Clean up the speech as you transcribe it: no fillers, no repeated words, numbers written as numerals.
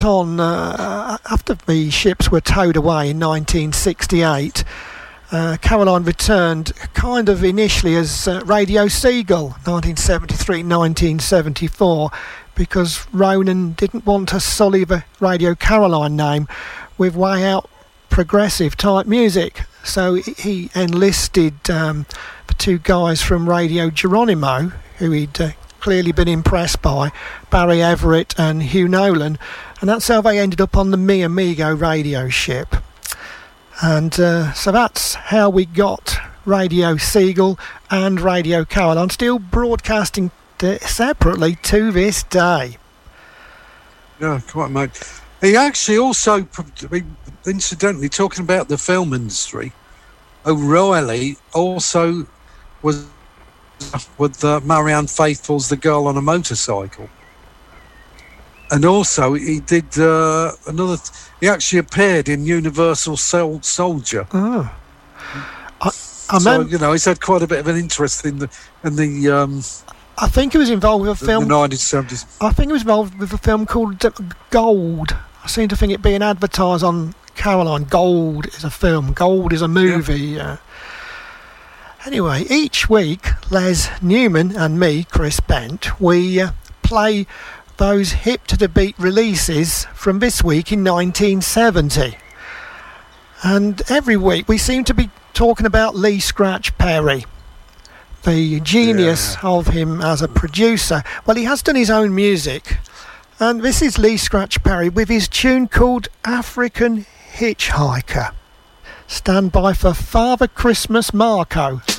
on after the ships were towed away in 1968. Caroline returned kind of initially as Radio Seagull, 1973-1974, because Ronan didn't want to sully the Radio Caroline name with way out progressive type music. So he enlisted the two guys from Radio Geronimo, who he'd clearly been impressed by, Barry Everett and Hugh Nolan, and that's how they ended up on the Mi Amigo radio ship. And so that's how we got Radio Seagull and Radio Caroline, still broadcasting separately to this day. Yeah, quite, mate. He actually also, incidentally, talking about the film industry, O'Reilly also was with Marianne Faithfull's The Girl on a Motorcycle. And also he did he actually appeared in Universal Soldier. Oh. So, you know, he's had quite a bit of an interest in the I think he was involved with a film. The 1970s. I think he was involved with a film called Gold. I seem to think it being advertised on Caroline. Gold is a film. Gold is a movie. Yeah. Anyway, each week, Les Newman and me, Chris Bent, we play those hip-to-the-beat releases from this week in 1970. And every week we seem to be talking about Lee Scratch Perry, the genius of him as a producer. Well, he has done his own music, and this is Lee Scratch Perry with his tune called African Hitchhiker. Stand by for Father Christmas Marco.